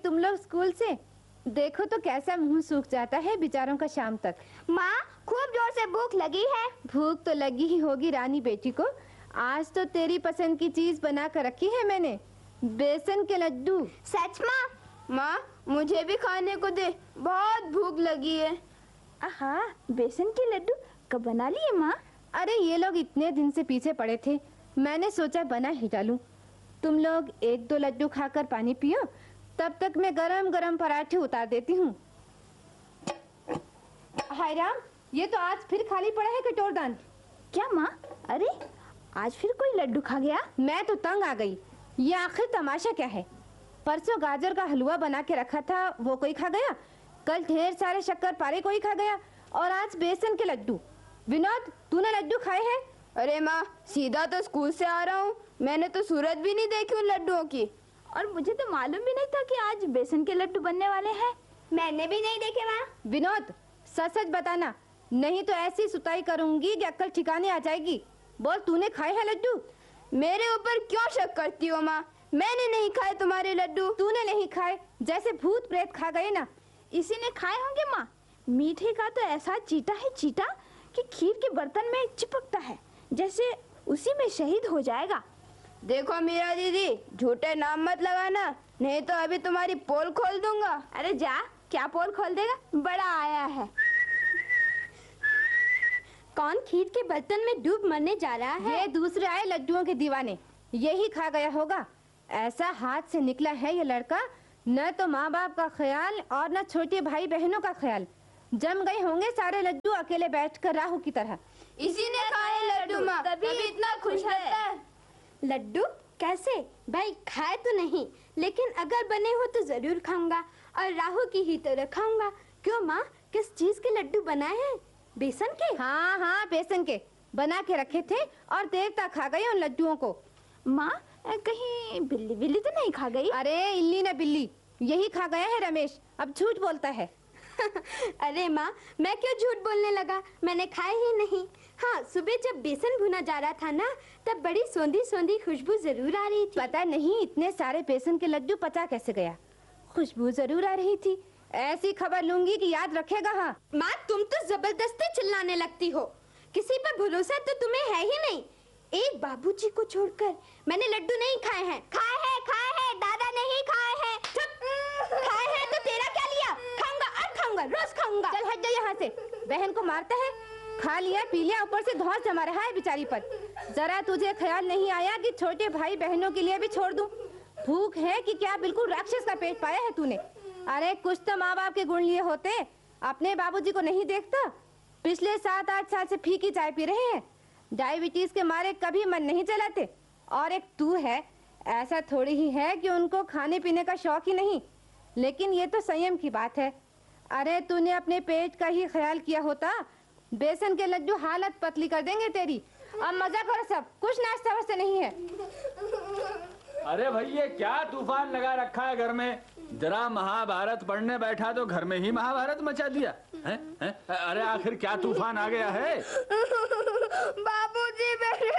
तुम लोग स्कूल से? देखो तो कैसा मुंह सूख जाता है बेचारों का शाम तक। माँ खूब जोर से भूख लगी है। भूख तो लगी ही होगी रानी बेटी को। आज तो तेरी पसंद की चीज बना कर रखी है मैंने, बेसन के लड्डू। सच माँ? माँ मुझे भी खाने को दे, बहुत भूख लगी है। हाँ, बेसन के लड्डू कब बना लिए माँ? अरे ये लोग इतने दिन से पीछे पड़े थे, मैंने सोचा बना ही डालूं। तुम लोग एक दो लड्डू खाकर पानी पियो, तब तक मैं गरम गरम पराठे उतार देती हूँ। हाय राम, ये तो आज फिर खाली पड़ा है कटोरदान। क्या माँ? अरे आज फिर कोई लड्डू खा गया? मैं तो तंग आ गई। ये आखिर तमाशा क्या है? परसों गाजर का हलवा बना के रखा था, वो कोई खा गया। कल ढेर सारे शक्कर पारे कोई खा गया, और आज बेसन के लड्डू। विनोद, तूने लड्डू खाए हैं? अरे माँ, सीधा तो स्कूल से आ रहा हूँ, मैंने तो सूरत भी नहीं देखी उन लड्डुओं की। और मुझे तो मालूम भी नहीं था कि आज बेसन के लड्डू बनने वाले हैं। मैंने भी नहीं देखे माँ। विनोद, सच सच बताना, नहीं तो ऐसी सुताई करूंगी कि अक्ल ठिकाने आ जाएगी। बोल, तूने खाए हैं लड्डू? मेरे ऊपर क्यों शक करती हो माँ? मैंने नहीं खाए तुम्हारे लड्डू। तूने नहीं खाए, जैसे भूत प्रेत खा गए ना। इसी ने खाए होंगे माँ। मीठे का तो ऐसा चीटा है चीटा कि खीर के बर्तन में चिपकता है, जैसे उसी में शहीद हो जाएगा। देखो मीरा दीदी, झूठे नाम मत लगाना, नहीं तो अभी तुम्हारी पोल खोल दूंगा। अरे जा, क्या पोल खोल देगा? बड़ा आया है। कौन खीर के बर्तन में डूब मरने जा रहा है? ये दूसरे आए लड्डुओं के दीवाने, यही खा गया होगा। ऐसा हाथ से निकला है ये लड़का, न तो माँ बाप का ख्याल और न छोटे भाई बहनों का ख्याल। जम गए होंगे सारे लड्डू अकेले बैठकर राहु की तरह। इसी ने खाए लड्डू माँ, तभी इतना खुश है। लड्डू कैसे? भाई खाए तो नहीं, लेकिन अगर बने हो तो जरूर खाऊंगा, और राहु की ही तरह खाऊंगा। क्यों माँ, किस चीज के लड्डू बनाए हैं? बेसन के? हाँ हाँ, बेसन के बना के रखे थे और देवता खा गए उन लड्डुओं को। माँ कहीं बिल्ली बिल्ली तो नहीं खा गई? अरे इल्ली न बिल्ली, यही खा गया है रमेश, अब झूठ बोलता है। अरे माँ, मैं क्यों झूठ बोलने लगा? मैंने खाए ही नहीं। हाँ, सुबह जब बेसन भुना जा रहा था ना, तब बड़ी सोंधी सोंधी खुशबू जरूर आ रही थी। पता नहीं इतने सारे बेसन के लड्डू पचा कैसे गया, खुशबू जरूर आ रही थी। ऐसी खबर लूंगी कि याद रखेगा। हाँ माँ, तुम तो जबरदस्ती चिल्लाने लगती हो। किसी पर भरोसा तो तुम्हें है ही नहीं। एक बाबूजी को छोड़कर मैंने लड्डू नहीं खाए हैं। खाए हैं, दादा नहीं खाए हैं। चुप। खाए हैं तो तेरा क्या लिया? खाऊंगा और खाऊंगा, रोज खाऊंगा। चल हट जा यहाँ से, बहन को मारता है। खा लिया पी लिया, ऊपर से धौंस जमा रहा है बेचारी पर। जरा तुझे ख्याल नहीं आया कि छोटे भाई बहनों के लिए भी छोड़ दूं? भूख है कि क्या बिल्कुल राक्षस का पेट पाया है तूने? अरे कुछ तो माँ बाप के गुण लिए होते। अपने बाबूजी को नहीं देखता, पिछले 7-8 साल से फीकी चाय पी रहे हैं। डायबिटीज के मारे कभी मन नहीं चलाते। और एक तू है, ऐसा थोड़ी ही है कि उनको खाने पीने का शौक ही नहीं, लेकिन ये तो संयम की बात है। अरे तूने अपने पेट का ही ख्याल किया होता, बेसन के लड्डू हालत पतली कर देंगे तेरी। अब मजा करो सब, कुछ नाश्ता वास्ता नहीं है। अरे भैया, क्या तूफान लगा रखा है घर में? जरा महाभारत पढ़ने बैठा तो घर में ही महाभारत मचा दिया है? अरे आखिर क्या तूफान आ गया है? बाबूजी मेरे,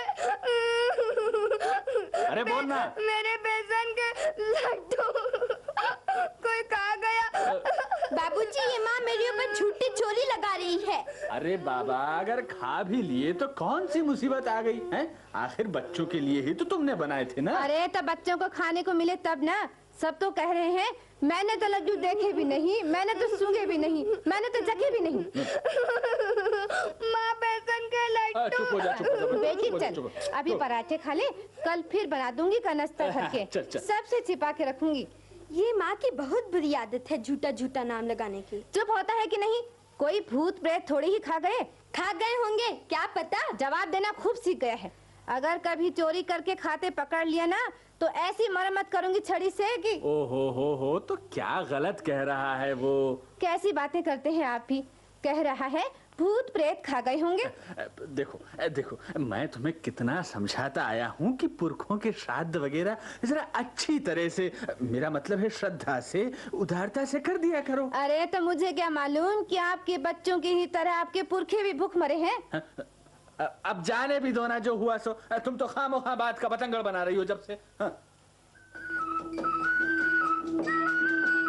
अरे बोल ना। मेरे बेसन के लड्डू कोई खा गया। बाबूजी, ये माँ मेरे ऊपर झूठी चोरी लगा रही है। अरे बाबा, अगर खा भी लिए तो कौन सी मुसीबत आ गई है? आखिर बच्चों के लिए ही तो तुमने बनाए थे ना। अरे तब बच्चों को खाने को मिले तब ना। सब तो कह रहे हैं मैंने तो लड्डू देखे भी नहीं, मैंने तो सूंघे भी नहीं, मैंने तो चखे भी नहीं। माँ बेसन के लड्डू। चुप हो जा, चुप हो जा बेटी चल, अभी पराठे खा ले, कल फिर बना दूंगी कनस्तर भर के। सबसे छिपा के रखूंगी। ये माँ की बहुत बुरी आदत है झूठा झूठा नाम लगाने की। चुप होता है कि नहीं? कोई भूत प्रेत थोड़ी ही खा गए होंगे, क्या पता। जवाब देना खूब सीख गया है। अगर कभी चोरी करके खाते पकड़ लिया ना, तो ऐसी मरम्मत करूंगी छड़ी से कि। ओहो हो, तो क्या गलत कह रहा है वो? कैसी बातें करते हैं आप भी? कह रहा है भूत प्रेत खा गए होंगे। देखो, मैं तुम्हें कितना समझाता आया हूँ कि पुरखों के श्राद्ध वगैरह जरा अच्छी तरह से, मेरा मतलब है श्रद्धा से, उदारता से कर दिया करो। अरे तो मुझे क्या मालूम कि आपके बच्चों की ही तरह आपके पुरखे भी भूख मरे हैं। अब जाने भी दो ना, जो हुआ सो। तुम तो खामोखा बात का पतंगड़ बना रही हो जब से।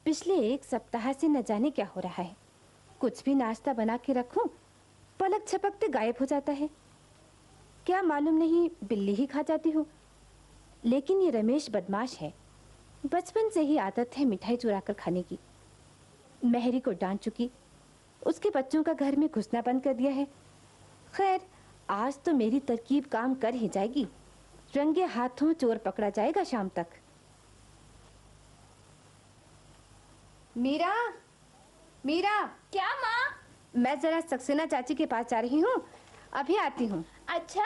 पिछले 1 सप्ताह से न जाने क्या हो रहा है। कुछ भी नाश्ता बना के रखूं, पलक झपकते गायब हो जाता है। क्या मालूम नहीं बिल्ली ही खा जाती हो। लेकिन ये रमेश बदमाश है। बचपन से ही आदत है मिठाई चुरा कर खाने की। मेहरी को डांट चुकी, उसके बच्चों का घर में घुसना बंद कर दिया है। खैर, आज तो मेरी तरकीब काम कर ही जाएगी। रंगे हाथों चोर पकड़ा जाएगा शाम तक। मीरा, मीरा। क्या माँ? मैं जरा सक्सेना चाची के पास जा रही हूँ, अभी आती हूँ। अच्छा।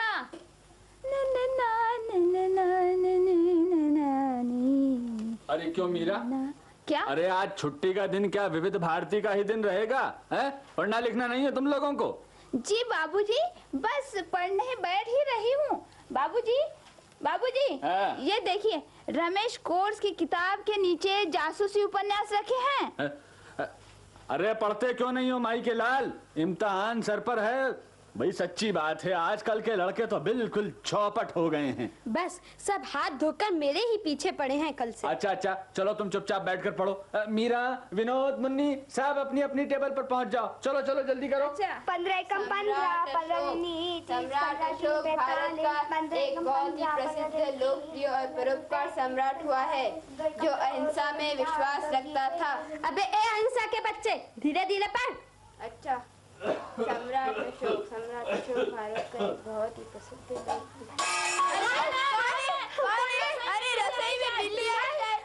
अरे क्यों मीरा? क्या? अरे आज छुट्टी का दिन क्या विविध भारती का ही दिन रहेगा? है पढ़ना लिखना नहीं है तुम लोगों को? जी बाबूजी, बस पढ़ने बैठ ही रही हूँ। बाबूजी, बाबूजी, हाँ। ये देखिए, रमेश कोर्स की किताब के नीचे जासूसी उपन्यास रखे हैं। अरे पढ़ते क्यों नहीं हो माई के लाल? इम्तिहान सर पर है। भाई सच्ची बात है, आजकल के लड़के तो बिल्कुल चौपट हो गए हैं। बस सब हाथ धोकर मेरे ही पीछे पड़े हैं कल से। अच्छा अच्छा, चलो तुम चुपचाप बैठकर पढ़ो। मीरा, विनोद, मुन्नी सब अपनी अपनी टेबल पर पहुंच जाओ। चलो चलो जल्दी करो। 15 कम 15, 15 सम्राट अशोक भारत का एक बहुत ही प्रसिद्ध, लोकप्रिय और परोपकार सम्राट हुआ है, जो अहिंसा में विश्वास रखता था। अबे ए अहिंसा के बच्चे, धीरे धीरे पढ़। अच्छा। सम्राट अशोक भारत का एक बहुत ही प्रसिद्ध, लोकप्रिय